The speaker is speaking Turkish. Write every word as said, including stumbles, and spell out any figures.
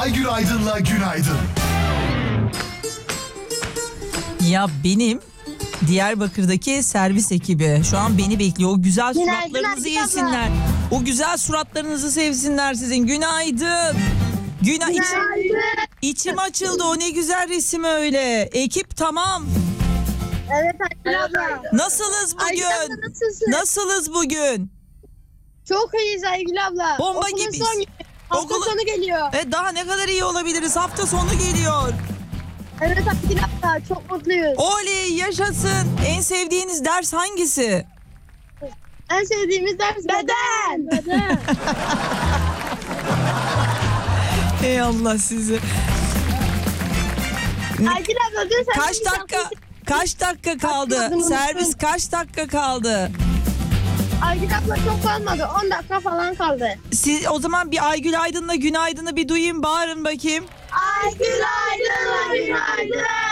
Aygül Aydın'la Günaydın. Ya benim Diyarbakır'daki servis ekibi şu an beni bekliyor. O güzel Günaydın suratlarınızı Aygül abla. yesinler. O güzel suratlarınızı sevsinler sizin. Günaydın. Güna İç, içim açıldı. O ne güzel resim öyle. Ekip tamam. Evet Aygül abla. Nasılız Aygül abla bugün? nasılsın? Nasılız bugün? Çok iyiyiz Aygül abla. Bomba Okulun gibiyiz. son günü. Hafta Okulu- sonu geliyor. E daha ne kadar iyi olabiliriz? Hafta sonu geliyor. Evet Aygül abla çok mutluyuz. Oley yaşasın. En sevdiğiniz ders hangisi? En sevdiğimiz ders beden. Beden. Ey Allah sizi. Aygül abla dün sen Kaç bir dakika şarkı- kaç dakika kaldı? Atladım, Servis unuttum. kaç dakika kaldı? Aygül abla çok kalmadı. on dakika falan kaldı. Siz o zaman bir Aygül Aydın'la Günaydın'ı bir duyayım, bağırın bakayım. Aygül Aydın'la günaydın.